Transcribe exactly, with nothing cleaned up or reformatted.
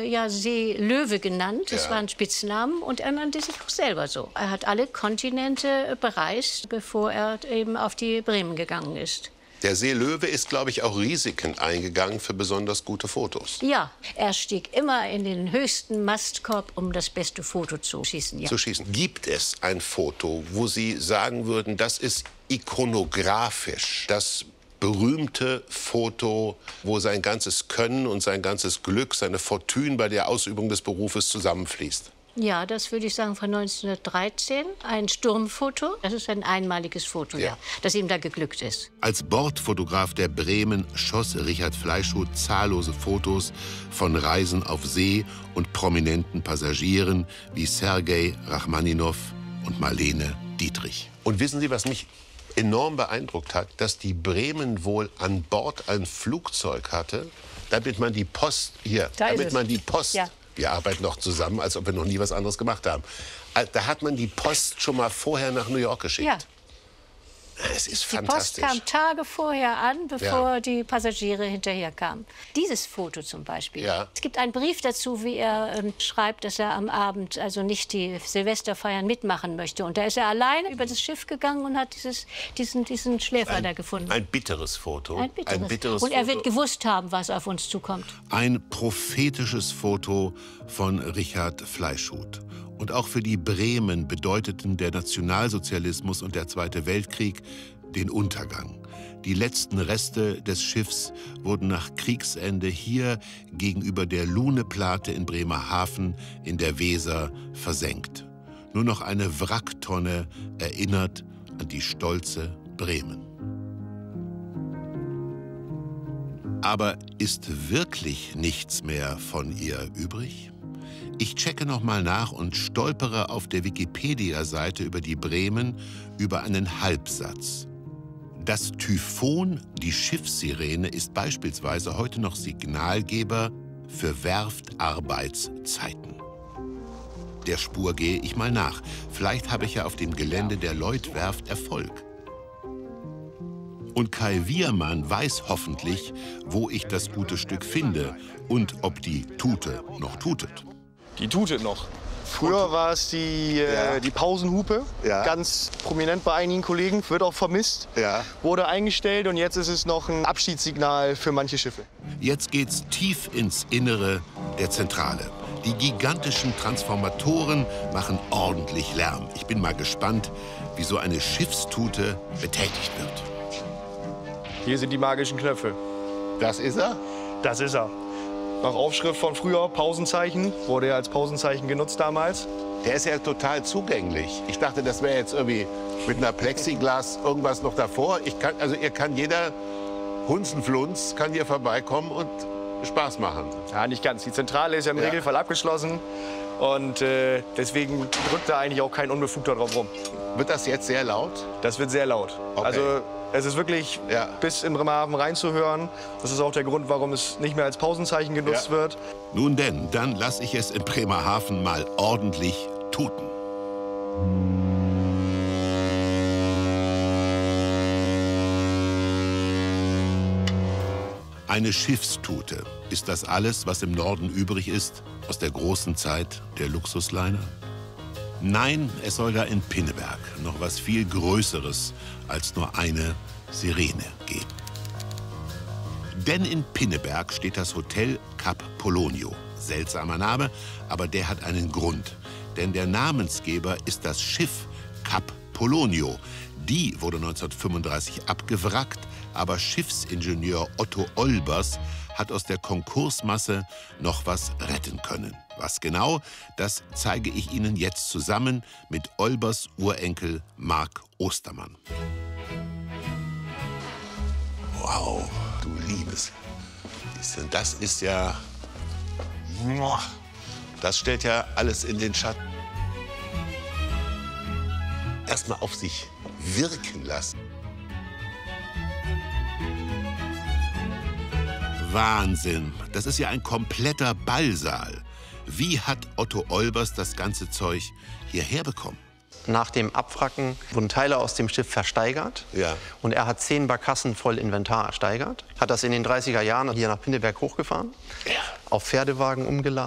ja Seelöwe genannt. Das Ja. war ein Spitznamen und er nannte sich auch selber so. Er hat alle Kontinente bereist, bevor er eben auf die Bremen gegangen ist. Der Seelöwe ist, glaube ich, auch Risiken eingegangen für besonders gute Fotos. Ja, er stieg immer in den höchsten Mastkorb, um das beste Foto zu schießen. Ja. Zu schießen. Gibt es ein Foto, wo Sie sagen würden, das ist ikonografisch, das berühmte Foto, wo sein ganzes Können und sein ganzes Glück, seine Fortune bei der Ausübung des Berufes zusammenfließt? Ja, das würde ich sagen von neunzehnhundertdreizehn. Ein Sturmfoto. Das ist ein einmaliges Foto, ja. Ja, das ihm da geglückt ist. Als Bordfotograf der Bremen schoss Richard Fleischhut zahllose Fotos von Reisen auf See und prominenten Passagieren wie Sergei Rachmaninow und Marlene Dietrich. Und wissen Sie, was mich enorm beeindruckt hat? Dass die Bremen wohl an Bord ein Flugzeug hatte, damit man die Post, hier, Da ist damit es. man die Post... Ja. Wir arbeiten noch zusammen, als ob wir noch nie was anderes gemacht haben. Da hat man die Post schon mal vorher nach New York geschickt. Ja. Es ist Die Post fantastisch. kam Tage vorher an, bevor Ja. die Passagiere hinterher kamen. Dieses Foto zum Beispiel. Ja. Es gibt einen Brief dazu, wie er ähm, schreibt, dass er am Abend also nicht die Silvesterfeiern mitmachen möchte. Und da ist er alleine über das Schiff gegangen und hat dieses, diesen, diesen Schläfer Ein, da gefunden. ein bitteres Foto. Ein bitteres. Ein bitteres und er Foto. wird gewusst haben, was auf uns zukommt. Ein prophetisches Foto von Richard Fleischhut. Und auch für die Bremen bedeuteten der Nationalsozialismus und der Zweite Weltkrieg den Untergang. Die letzten Reste des Schiffs wurden nach Kriegsende hier gegenüber der Luneplate in Bremerhaven in der Weser versenkt. Nur noch eine Wracktonne erinnert an die stolze Bremen. Aber ist wirklich nichts mehr von ihr übrig? Ich checke noch mal nach und stolpere auf der Wikipedia-Seite über die Bremen über einen Halbsatz. Das Typhon, die Schiffssirene, ist beispielsweise heute noch Signalgeber für Werftarbeitszeiten. Der Spur gehe ich mal nach. Vielleicht habe ich ja auf dem Gelände der Lloyd-Werft Erfolg. Und Kai Wiermann weiß hoffentlich, wo ich das gute Stück finde und ob die Tute noch tutet. Die tutet noch. Früher war es die, äh, Ja. die Pausenhupe, Ja. ganz prominent bei einigen Kollegen, wird auch vermisst, Ja. wurde eingestellt und jetzt ist es noch ein Abschiedssignal für manche Schiffe. Jetzt geht's tief ins Innere der Zentrale. Die gigantischen Transformatoren machen ordentlich Lärm. Ich bin mal gespannt, wie so eine Schiffstute betätigt wird. Hier sind die magischen Knöpfe. Das ist er? Das ist er. Nach Aufschrift von früher, Pausenzeichen, wurde er als Pausenzeichen genutzt damals. Der ist ja total zugänglich. Ich dachte, das wäre jetzt irgendwie mit einer Plexiglas irgendwas noch davor. Ich kann, also ihr kann jeder Hunzenflunz kann hier vorbeikommen und Spaß machen. Ja, nicht ganz. Die Zentrale ist ja im Ja. Regelfall abgeschlossen und äh, deswegen drückt da eigentlich auch kein Unbefugter drauf rum. Wird das jetzt sehr laut? Das wird sehr laut. Okay. Also es ist wirklich Ja. bis in Bremerhaven reinzuhören. Das ist auch der Grund, warum es nicht mehr als Pausenzeichen genutzt Ja. wird. Nun denn, dann lasse ich es in Bremerhaven mal ordentlich tuten. Eine Schiffstute. Ist das alles, was im Norden übrig ist aus der großen Zeit der Luxusliner? Nein, es soll da in Pinneberg noch was viel Größeres als nur eine Sirene geben. Denn in Pinneberg steht das Hotel Cap Polonio. Seltsamer Name, aber der hat einen Grund. Denn der Namensgeber ist das Schiff Cap Polonio. Die wurde neunzehnhundertfünfunddreißig abgewrackt, aber Schiffsingenieur Otto Olbers hat aus der Konkursmasse noch was retten können. Was genau, das zeige ich Ihnen jetzt zusammen mit Olbers Urenkel Mark Ostermann. Wow, du Liebes. Das ist ja... Das stellt ja alles in den Schatten. Erst mal auf sich wirken lassen. Wahnsinn, das ist ja ein kompletter Ballsaal. Wie hat Otto Olbers das ganze Zeug hierher bekommen? Nach dem Abwracken wurden Teile aus dem Schiff versteigert. Ja. Und er hat zehn Barkassen voll Inventar ersteigert. Hat das in den dreißiger Jahren hier nach Pinneberg hochgefahren, Ja. auf Pferdewagen umgeladen.